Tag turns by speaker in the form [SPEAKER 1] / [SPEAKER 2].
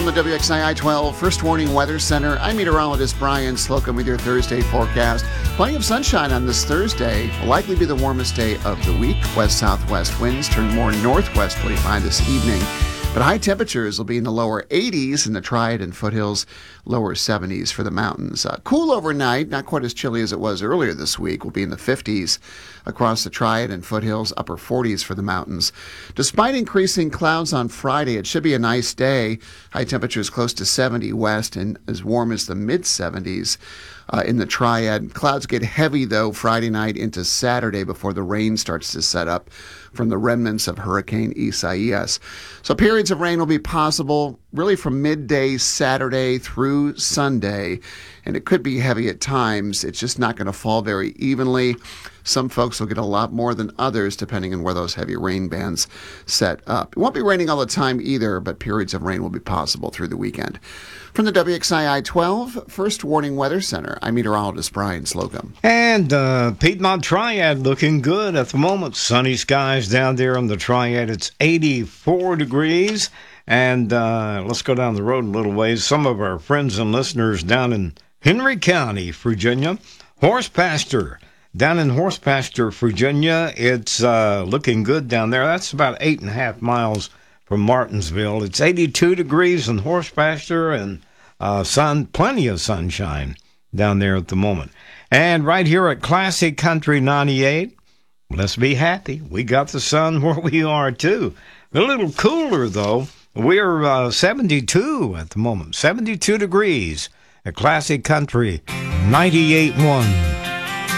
[SPEAKER 1] From the WXII 12 First Warning Weather Center, I'm meteorologist Brian Slocum with your Thursday forecast. Plenty of sunshine on this Thursday. Will likely be the warmest day of the week. West-southwest winds turn more northwesterly by this evening. But high temperatures will be in the lower 80s in the Triad and foothills, lower 70s for the mountains. Cool overnight, not quite as chilly as it was earlier this week. Will be in the 50s across the Triad and foothills, upper 40s for the mountains. Despite increasing clouds on Friday, it should be a nice day. High temperatures close to 70 west and as warm as the mid-70s. In the Triad. Clouds get heavy, though, Friday night into Saturday before the rain starts to set up from the remnants of Hurricane Isaias. So periods of rain will be possible really from midday Saturday through Sunday, and it could be heavy at times. It's just not going to fall very evenly. Some folks will get a lot more than others, depending on where those heavy rain bands set up. It won't be raining all the time either, but periods of rain will be possible through the weekend. From the WXII 12 First Warning Weather Center, I'm meteorologist Brian Slocum.
[SPEAKER 2] And Piedmont Triad looking good at the moment. Sunny skies down there on the Triad. It's 84 degrees. And let's go down the road a little ways. Some of our friends and listeners down in Henry County, Virginia. Horse pasture. Down in Horse Pasture, Virginia, it's looking good down there. That's about 8.5 miles from Martinsville. It's 82 degrees in Horse Pasture and plenty of sunshine down there at the moment. And right here at Classic Country 98, let's be happy. We got the sun where we are, too. A little cooler, though. We're 72 at the moment, 72 degrees at Classic Country 98.1.